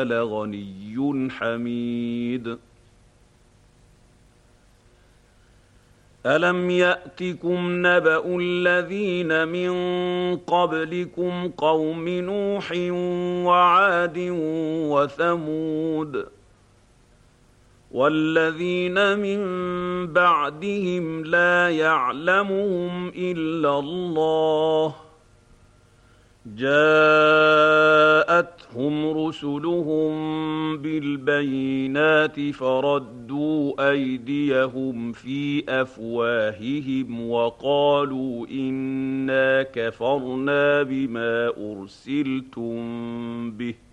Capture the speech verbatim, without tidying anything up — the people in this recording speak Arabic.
لغني حميد. ألم يأتكم نبأ الذين من قبلكم قوم نوح وعاد وثمود والذين من بعدهم لا يعلمهم إلا الله جاءتهم رسلهم بالبينات فردوا أيديهم في أفواههم وقالوا إنا كفرنا بما أرسلتم به